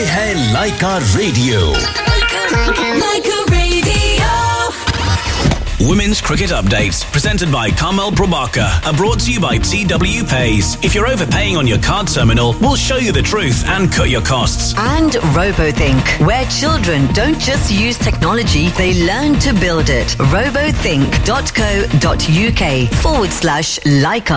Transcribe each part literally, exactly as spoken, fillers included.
है लाइका radio. Lyca radio. Women's Cricket Updates, presented by Carmel Prabhakar, are brought to you by T W Pays. If you're overpaying on your card terminal, we'll show you the truth and cut your costs. And RoboThink, where children don't just use technology, they learn to build it. robothink.co.uk forward slash Leica.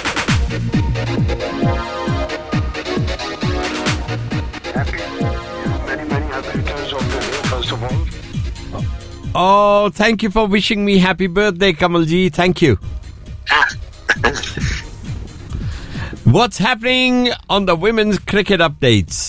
Happy, many, many happy returns of the day, first of all. Oh, thank you for wishing me happy birthday, Kamalji. Thank you. What's happening on the women's cricket updates?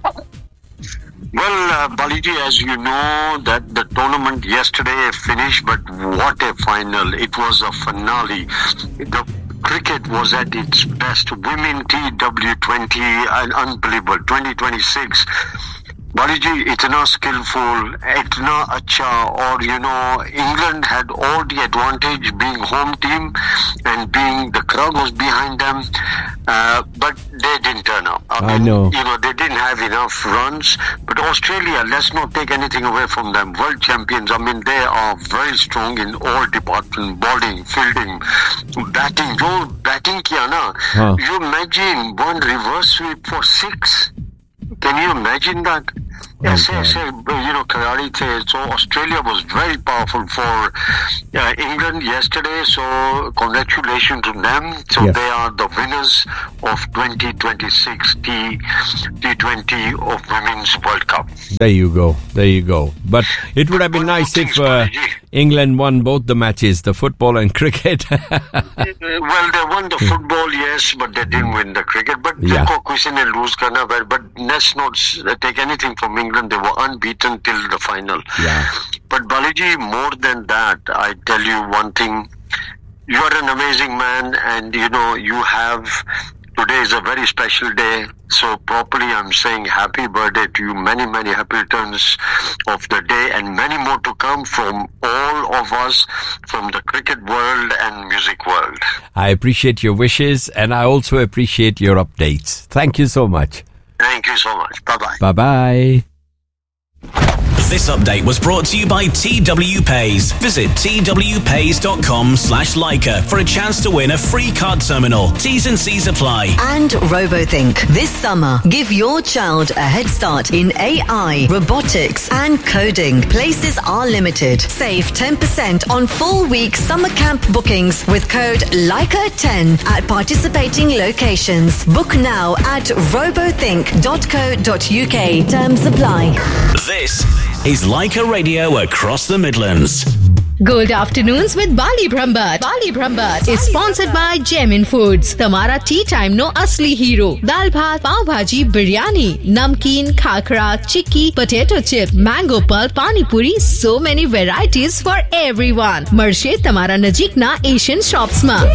Well, uh, Baliji, as you know, that the tournament yesterday finished, but what a final. It was a finale. The cricket was at its best. Women T W twenty, and unbelievable. twenty twenty-six. Baliji, itna skillful, itna acha, or you know, England had all the advantage being home team and being the crowd was behind them, uh, but they didn't turn up. I, I mean, know. You know, they didn't have enough runs. But Australia, let's not take anything away from them. World champions, I mean, they are very strong in all departments, bowling, fielding, batting. Jo batting kiya na, Huh. you imagine one reverse sweep for six. Can you imagine that? Yes, yes, yes, you know, Khiladi the. So Australia was very powerful for uh, England yesterday. So congratulations to them. So Yes. they are the winners of twenty twenty-six T T20 of Women's World Cup. There you go. There you go. But it would have been One more nice thing, if uh, Swamiji. England won both the matches, the football and cricket. Uh, well, they won the football, yes, but they didn't win the cricket. But Yeah. देखो किसी ने lose करना है. But let's not take anything from England. They were unbeaten till the final. Yeah. But Baliji, more than that, I tell you one thing. You are an amazing man, and you know you have. Today is a very special day. So properly, I'm saying happy birthday to you. Many, many happy returns of the day, and many more to come from all of us, from the cricket world and music world. I appreciate your wishes, and I also appreciate your updates. Thank you so much. Thank you so much. Bye bye. Bye-bye. This update was brought to you by T W Pays. Visit twpays.com slash Leica for a chance to win a free card terminal. T's and C's apply. And RoboThink. This summer, give your child a head start in A I, robotics and coding. Places are limited. Save ten percent on full week summer camp bookings with code Leica ten at participating locations. Book now at robothink.co.uk. Terms apply. This is Leica Radio across the Midlands. Good afternoons with Bali Brahmbhat. Bali Brahmbhat is sponsored by Gemin Foods. Tamara tea time no asli hero. Dal bhat, pav bhaji, biryani, namkeen, khakra, chikki, potato chip, mango pulp, pani puri. So many varieties for everyone. Marshe Tamara Najik na Asian shops ma.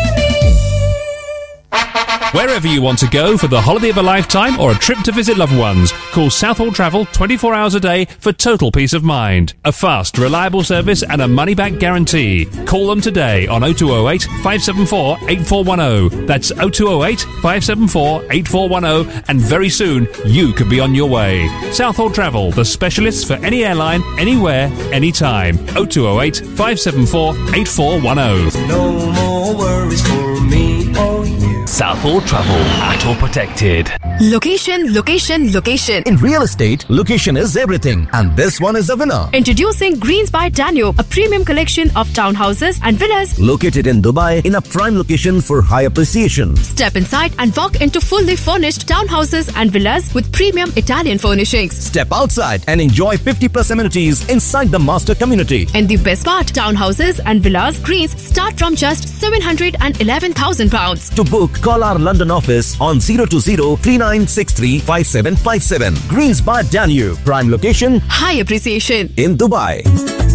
Wherever you want to go for the holiday of a lifetime or a trip to visit loved ones, call Southall Travel twenty-four hours a day for total peace of mind. A fast, reliable service and a money-back guarantee. Call them today on oh two oh eight, five seven four, eight four one oh. That's oh two oh eight, five seven four, eight four one oh, and very soon you could be on your way. Southall Travel, the specialists for any airline, anywhere, anytime. oh two oh eight, five seven four, eight four one oh. No more worries for me or you. Southall Travel, at all protected. Location, location, location. In real estate, location is everything. And this one is the winner. Introducing Greens by Danube, a premium collection of townhouses and villas Located in Dubai in a prime location for high appreciation. Step inside and walk into fully furnished townhouses and villas with premium Italian furnishings. Step outside and enjoy fifty plus amenities inside the master community. And the best part, townhouses and villas Greens start from just seven hundred eleven thousand pounds. To book, call our London office on zero two zero, three nine six three, five seven five seven. Greens by Danube, prime location, High appreciation in Dubai.